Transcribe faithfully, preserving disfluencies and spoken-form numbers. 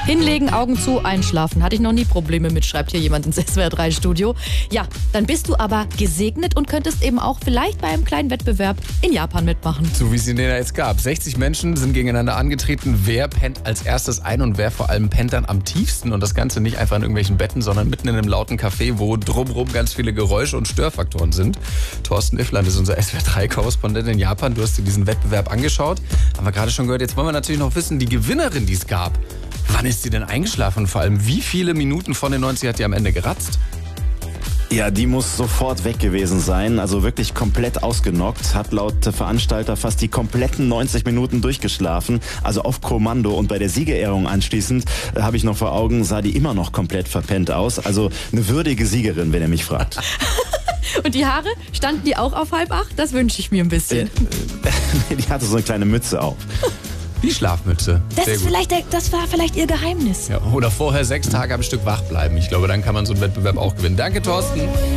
Hinlegen, Augen zu, einschlafen. Hatte ich noch nie Probleme mit, schreibt hier jemand ins S W R drei Studio. Ja, dann bist du aber gesegnet und könntest eben auch vielleicht bei einem kleinen Wettbewerb in Japan mitmachen. So wie es ihn da jetzt gab. sechzig Menschen sind gegeneinander angetreten. Wer pennt als erstes ein und wer vor allem pennt dann am tiefsten? Und das Ganze nicht einfach in irgendwelchen Betten, sondern mitten in einem lauten Café, wo drumherum ganz viele Geräusche und Störfaktoren sind. Thorsten Iffland ist unser S W R drei Korrespondent in Japan. Du hast dir diesen Wettbewerb angeschaut. Haben wir gerade schon gehört. Jetzt wollen wir natürlich noch wissen, die Gewinnerin, die es gab. Wann ist sie denn eingeschlafen? Und vor allem, wie viele Minuten von den neunzig hat die am Ende geratzt? Ja, die muss sofort weg gewesen sein, also wirklich komplett ausgenockt, hat laut Veranstalter fast die kompletten neunzig Minuten durchgeschlafen, also auf Kommando. Und bei der Siegerehrung anschließend, äh, habe ich noch vor Augen, sah die immer noch komplett verpennt aus, also eine würdige Siegerin, wenn ihr mich fragt. Und die Haare, standen die auch auf halb acht? Das wünsche ich mir ein bisschen. Äh, die hatte so eine kleine Mütze auf. Die Schlafmütze. Das, Sehr ist gut. vielleicht der, das war vielleicht ihr Geheimnis. Ja, oder vorher sechs Tage am Stück wach bleiben. Ich glaube, dann kann man so einen Wettbewerb auch gewinnen. Danke, Thorsten.